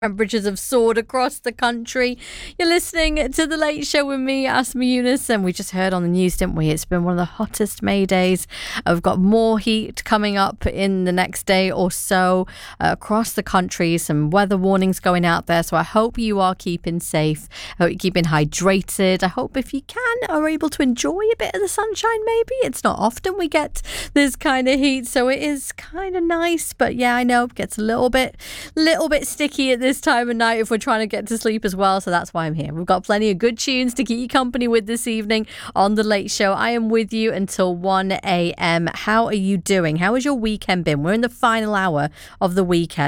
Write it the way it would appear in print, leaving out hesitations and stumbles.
Temperatures have soared across the country. You're listening to The Late Show with me, Asma Yunus, and we just heard on the news, didn't we? It's been one of the hottest May days. We've got more heat coming up in the next day or so across the country. Some weather warnings going out there, so I hope you are keeping safe. I hope you're keeping hydrated. I hope if you can are able to enjoy a bit of the sunshine maybe. It's not often we get this kind of heat, so it is kind of nice. But yeah, I know it gets a little bit sticky at this time of night if we're trying to get to sleep as well, so that's why I'm here. We've got plenty of good tunes to keep you company with this evening on The Late Show. I am with you until 1 a.m. How are you doing? How has your weekend been? We're in the final hour of the weekend.